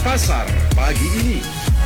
Pasar pagi ini.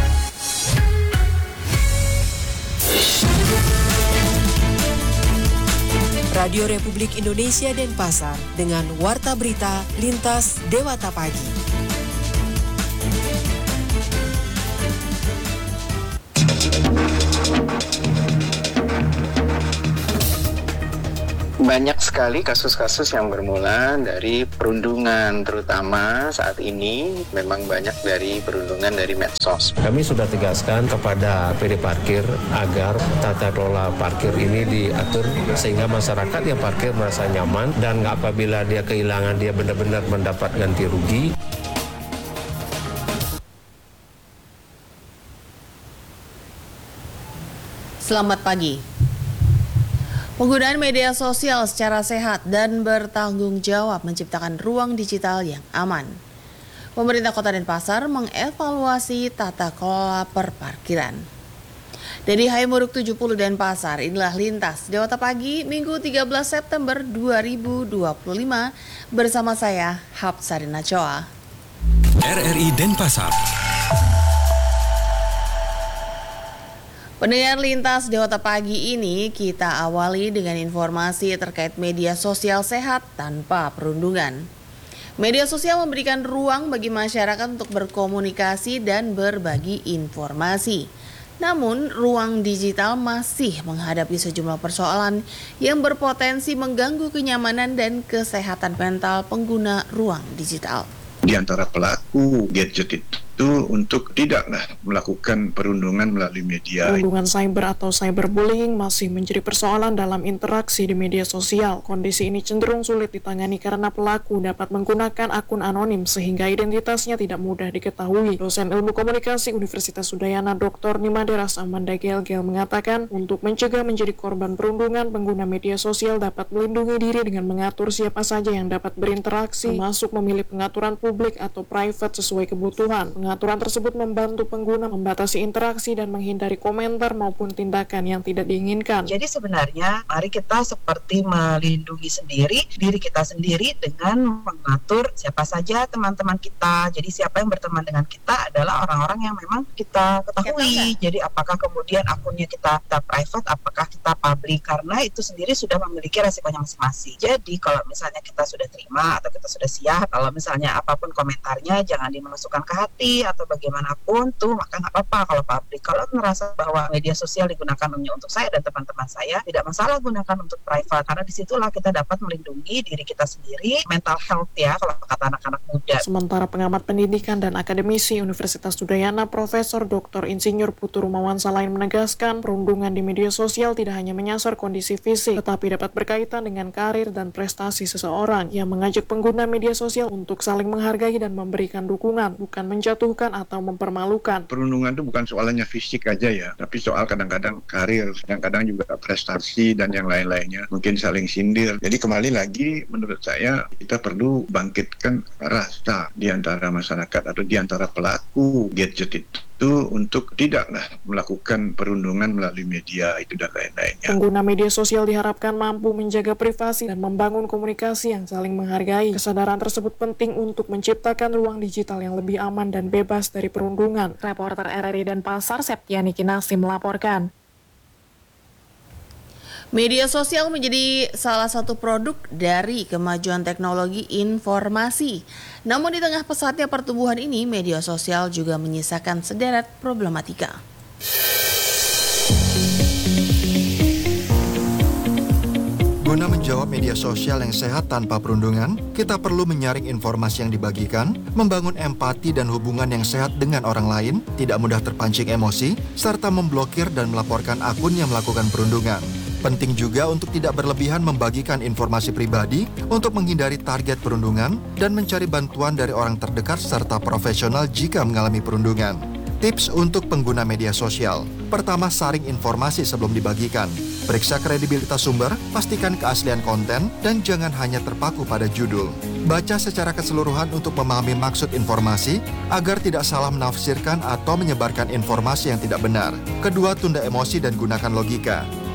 Radio Republik Indonesia Denpasar dengan Warta Berita Lintas Dewata Pagi. Banyak sekali kasus-kasus yang bermula dari perundungan, terutama saat ini memang banyak dari perundungan dari medsos. Kami sudah tegaskan kepada PD Parkir agar tata kelola parkir ini diatur sehingga masyarakat yang parkir merasa nyaman dan apabila dia kehilangan dia benar-benar mendapat ganti rugi. Selamat pagi. Penggunaan media sosial secara sehat dan bertanggung jawab menciptakan ruang digital yang aman. Pemerintah Kota Denpasar mengevaluasi tata kelola perparkiran. Dari Haimuruk 70 Denpasar, inilah Lintas Dewata Pagi Minggu 13 September 2025 bersama saya Hapsarina Choa. RRI Denpasar. Pendengar Lintas Dewata Pagi ini kita awali dengan informasi terkait media sosial sehat tanpa perundungan. Media sosial memberikan ruang bagi masyarakat untuk berkomunikasi dan berbagi informasi. Namun, ruang digital masih menghadapi sejumlah persoalan yang berpotensi mengganggu kenyamanan dan kesehatan mental pengguna ruang digital. Di antara pelaku gadget itu untuk tidaklah melakukan perundungan melalui media. Perundungan cyber atau cyberbullying masih menjadi persoalan dalam interaksi di media sosial. Kondisi ini cenderung sulit ditangani karena pelaku dapat menggunakan akun anonim sehingga identitasnya tidak mudah diketahui. Dosen Ilmu Komunikasi Universitas Udayana Dr. Nimaderas Amanda Gelgel mengatakan untuk mencegah menjadi korban perundungan, pengguna media sosial dapat melindungi diri dengan mengatur siapa saja yang dapat berinteraksi, termasuk memilih pengaturan publik atau private sesuai kebutuhan. Pengaturan tersebut membantu pengguna membatasi interaksi dan menghindari komentar maupun tindakan yang tidak diinginkan. Jadi sebenarnya mari kita seperti melindungi sendiri diri kita sendiri dengan mengatur siapa saja teman-teman kita. Jadi siapa yang berteman dengan kita adalah orang-orang yang memang kita ketahui. Jadi apakah kemudian akunnya kita private, apakah kita public, karena itu sendiri sudah memiliki resikonya masing-masing. Jadi kalau misalnya kita sudah terima atau kita sudah siap, kalau misalnya apapun komentarnya jangan dimasukkan ke hati atau bagaimanapun tuh, maka nggak apa-apa kalau publik. Kalau merasa bahwa media sosial digunakan hanya untuk saya dan teman-teman saya, tidak masalah gunakan untuk private, karena disitulah kita dapat melindungi diri kita sendiri, mental health ya kalau kata anak-anak muda. Sementara pengamat pendidikan dan akademisi Universitas Udayana Profesor Dr. Insinyur Putu Rumawan Salain menegaskan perundungan di media sosial tidak hanya menyasar kondisi fisik, tetapi dapat berkaitan dengan karir dan prestasi seseorang. Yang mengajak pengguna media sosial untuk saling menghargai dan memberikan dukungan, bukan menjatuhkan atau mempermalukan. Perundungan itu bukan soalnya fisik aja ya, tapi soal kadang-kadang karir, kadang-kadang juga prestasi dan yang lain-lainnya, mungkin saling sindir. Jadi kembali lagi menurut saya kita perlu bangkitkan rasa di antara masyarakat atau di antara pelaku gadget itu untuk tidaklah melakukan perundungan melalui media itu dan lain-lainnya. Pengguna media sosial diharapkan mampu menjaga privasi dan membangun komunikasi yang saling menghargai. Kesadaran tersebut penting untuk menciptakan ruang digital yang lebih aman dan bebas dari perundungan. Reporter RRI Denpasar Septiani Kinasi melaporkan. Media sosial menjadi salah satu produk dari kemajuan teknologi informasi. Namun di tengah pesatnya pertumbuhan ini, media sosial juga menyisakan sederet problematika. Guna menjawab media sosial yang sehat tanpa perundungan, kita perlu menyaring informasi yang dibagikan, membangun empati dan hubungan yang sehat dengan orang lain, tidak mudah terpancing emosi, serta memblokir dan melaporkan akun yang melakukan perundungan. Penting juga untuk tidak berlebihan membagikan informasi pribadi untuk menghindari target perundungan dan mencari bantuan dari orang terdekat serta profesional jika mengalami perundungan. Tips untuk pengguna media sosial. Pertama, saring informasi sebelum dibagikan. Periksa kredibilitas sumber, pastikan keaslian konten, dan jangan hanya terpaku pada judul. Baca secara keseluruhan untuk memahami maksud informasi agar tidak salah menafsirkan atau menyebarkan informasi yang tidak benar. Kedua, tunda emosi dan gunakan logika.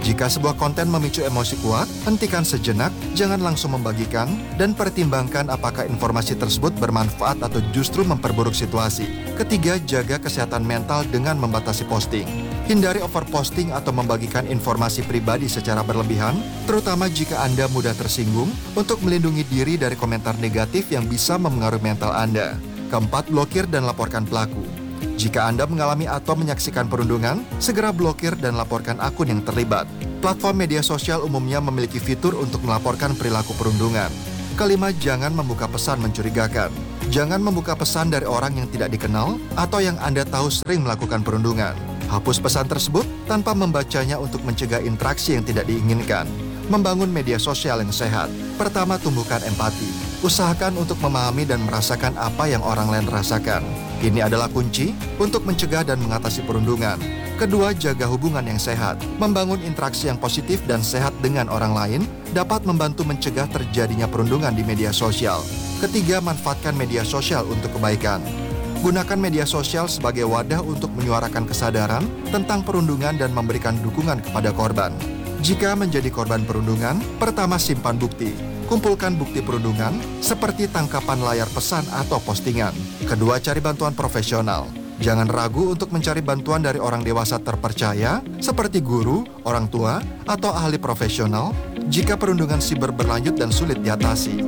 Jika sebuah konten memicu emosi kuat, hentikan sejenak, jangan langsung membagikan, dan pertimbangkan apakah informasi tersebut bermanfaat atau justru memperburuk situasi. Ketiga, jaga kesehatan mental dengan membatasi posting. Hindari overposting atau membagikan informasi pribadi secara berlebihan, terutama jika Anda mudah tersinggung, untuk melindungi diri dari komentar negatif yang bisa mempengaruhi mental Anda. Keempat, blokir dan laporkan pelaku. Jika Anda mengalami atau menyaksikan perundungan, segera blokir dan laporkan akun yang terlibat. Platform media sosial umumnya memiliki fitur untuk melaporkan perilaku perundungan. Kelima, jangan membuka pesan mencurigakan. Jangan membuka pesan dari orang yang tidak dikenal atau yang Anda tahu sering melakukan perundungan. Hapus pesan tersebut tanpa membacanya untuk mencegah interaksi yang tidak diinginkan. Membangun media sosial yang sehat. Pertama, tumbuhkan empati. Usahakan untuk memahami dan merasakan apa yang orang lain rasakan. Ini adalah kunci untuk mencegah dan mengatasi perundungan. Kedua, jaga hubungan yang sehat. Membangun interaksi yang positif dan sehat dengan orang lain dapat membantu mencegah terjadinya perundungan di media sosial. Ketiga, manfaatkan media sosial untuk kebaikan. Gunakan media sosial sebagai wadah untuk menyuarakan kesadaran tentang perundungan dan memberikan dukungan kepada korban. Jika menjadi korban perundungan, pertama simpan bukti. Kumpulkan bukti perundungan seperti tangkapan layar pesan atau postingan. Kedua, cari bantuan profesional. Jangan ragu untuk mencari bantuan dari orang dewasa terpercaya seperti guru, orang tua, atau ahli profesional jika perundungan siber berlanjut dan sulit diatasi.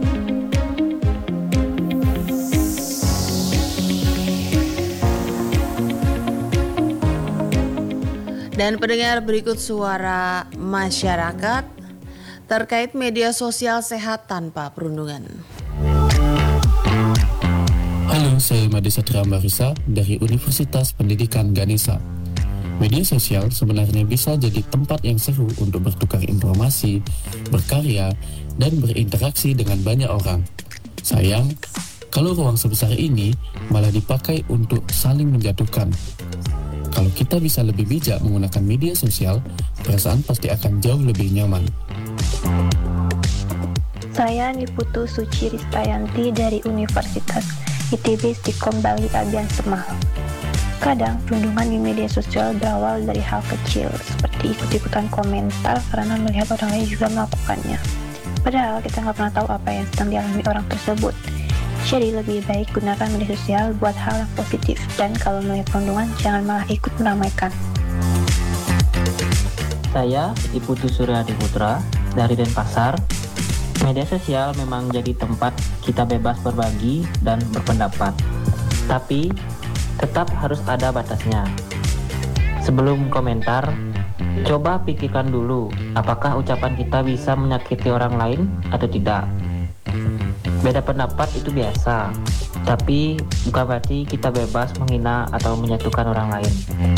Dan pendengar, berikut suara masyarakat terkait media sosial sehat tanpa perundungan. Halo, saya Made Satria Marisa dari Universitas Pendidikan Ganesha. Media sosial sebenarnya bisa jadi tempat yang seru untuk bertukar informasi, berkarya, dan berinteraksi dengan banyak orang. Sayang, kalau ruang sebesar ini malah dipakai untuk saling menjatuhkan. Kalau kita bisa lebih bijak menggunakan media sosial, perasaan pasti akan jauh lebih nyaman. Saya Niputu Suci Ristayanti dari Universitas ITB Stikom Bali Abian Semah. Kadang perundungan di media sosial berawal dari hal kecil, seperti ikut-ikutan komentar karena melihat orang lain juga melakukannya. Padahal kita nggak pernah tahu apa yang sedang dialami orang tersebut. Jadi lebih baik gunakan media sosial buat hal yang positif, dan kalau melihat perundungan jangan malah ikut meramaikan. Saya Iputu Suryadi Putra dari Denpasar. Media sosial memang jadi tempat kita bebas berbagi dan berpendapat, tapi tetap harus ada batasnya. Sebelum komentar, coba pikirkan dulu apakah ucapan kita bisa menyakiti orang lain atau tidak. Beda pendapat itu biasa, tapi bukan berarti kita bebas menghina atau menyatukan orang lain.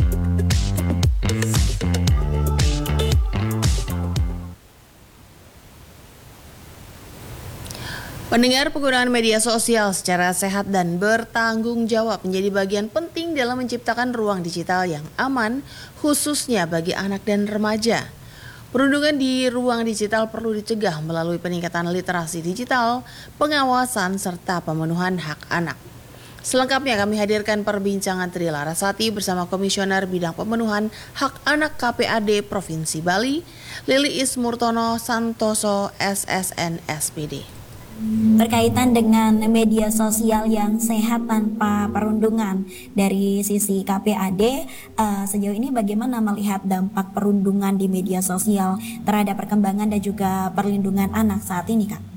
Pendengar, penggunaan media sosial secara sehat dan bertanggung jawab menjadi bagian penting dalam menciptakan ruang digital yang aman, khususnya bagi anak dan remaja. Perundungan di ruang digital perlu dicegah melalui peningkatan literasi digital, pengawasan, serta pemenuhan hak anak. Selengkapnya kami hadirkan perbincangan Tri Larasati bersama Komisioner Bidang Pemenuhan Hak Anak KPAD Provinsi Bali, Lili Ismurtono Santoso SSN SPD. Berkaitan dengan media sosial yang sehat tanpa perundungan, dari sisi KPAD sejauh ini bagaimana melihat dampak perundungan di media sosial terhadap perkembangan dan juga perlindungan anak saat ini, Kak?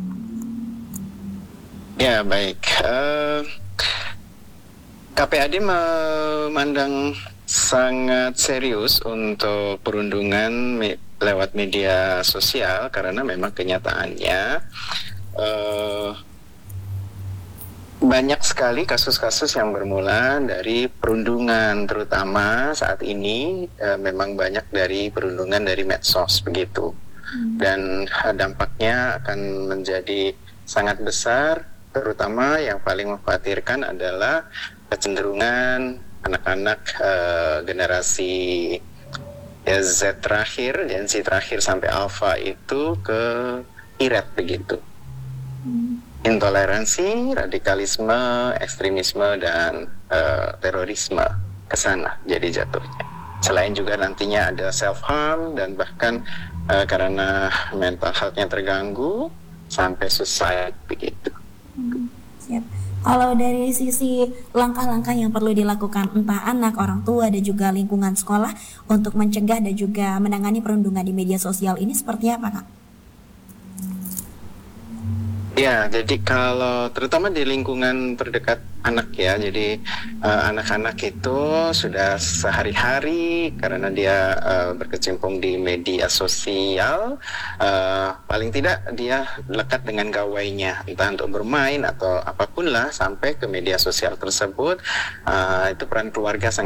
Ya, baik. KPAD memandang sangat serius untuk perundungan lewat media sosial karena memang kenyataannya banyak sekali kasus-kasus yang bermula dari perundungan, terutama saat ini memang banyak dari perundungan dari medsos begitu. Dan dampaknya akan menjadi sangat besar, terutama yang paling mengkhawatirkan adalah kecenderungan anak-anak generasi Z terakhir, Gen Z terakhir sampai Alpha itu ke irat begitu. Intoleransi, radikalisme, ekstremisme, dan terorisme ke sana jadi jatuhnya. Selain juga nantinya ada self harm dan bahkan karena mental health-nya terganggu sampai suicide begitu. Siap. Kalau dari sisi langkah-langkah yang perlu dilakukan entah anak, orang tua dan juga lingkungan sekolah untuk mencegah dan juga menangani perundungan di media sosial ini seperti apa, Kak? Ya, jadi kalau terutama di lingkungan terdekat anak ya, jadi anak-anak itu sudah sehari-hari karena dia berkecimpung di media sosial, paling tidak dia lekat dengan gawainya, entah untuk bermain atau apapun lah sampai ke media sosial tersebut, itu peran keluarga sangat